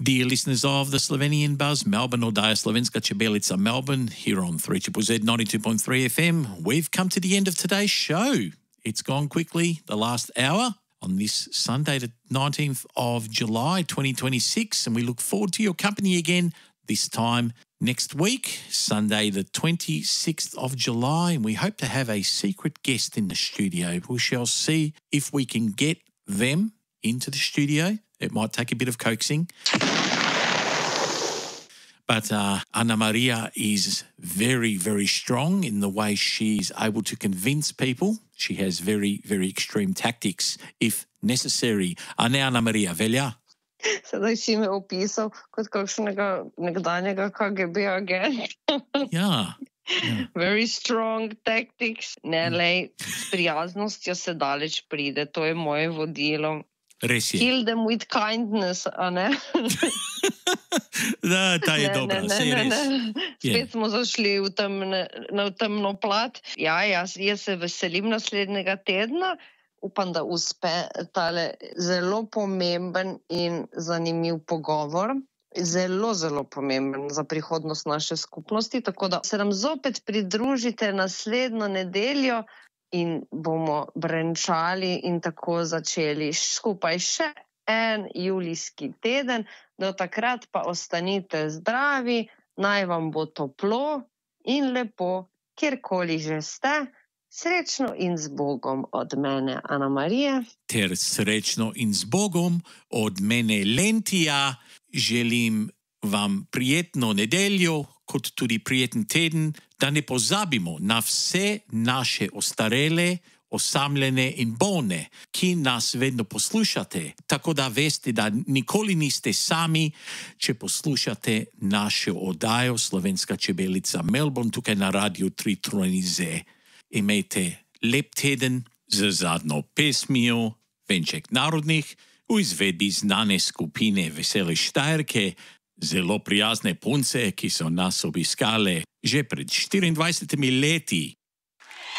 Dear listeners of the Slovenian Buzz, Melbourne, oddaja Slovenska čebelica Melbourne, here on 3ZZZ 92.3 FM, we've come to the end of today's show. It's gone quickly, the last hour, on this Sunday, the 19th of July, 2026, and we look forward to your company again this time next week, Sunday, the 26th of July, and we hope to have a secret guest in the studio. We shall see if we can get them into the studio. It might take a bit of coaxing. But Ana Maria is very, very strong in the way she's able to convince people. She has very, very extreme tactics if necessary. A ne, Ana Maria, velja? Sedaj si me opisal kot kakšnega nekdanjega KGB agenta. Ja. Very strong tactics. Ne, lej, s prijaznostjo se daleč pride. To je moje vodilo. Res je. Kill them with kindness, a ne? Da, ta je dobra, se je res. Spet smo zašli na temno plat. Ja, jaz se veselim naslednjega tedna. Upam, da uspe tale zelo pomemben in zanimiv pogovor. Zelo, zelo pomemben za prihodnost naše skupnosti. Tako da se nam zopet pridružite naslednjo nedeljo in bomo brenčali in tako začeli skupaj še en julijski teden. Do takrat pa ostanite zdravi, naj vam bo toplo in lepo, kjerkoli že ste. Srečno in z Bogom od mene, Ana Marija. Ter srečno in z Bogom od mene, Lentija. Želim vam prijetno nedeljo, kot tudi prijeten teden, da ne pozabimo na vse naše ostarele, osamljene in bolne, ki nas vedno poslušate, tako da veste, da nikoli niste sami, če poslušate našo oddajo Slovenska čebelica Melbourne tukaj na Radiu 3ZZZ. Imejte lep teden z zadnjo pesmijo Venček narodnih v izvedbi znane skupine Vesele Štajerke, zelo prijazne punce, ki so nas obiskale že pred 24 leti.